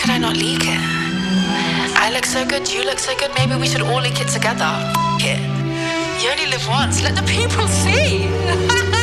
should I not leak it? I look so good, you look so good, maybe we should all leak it together. It. You only live once, let the people see.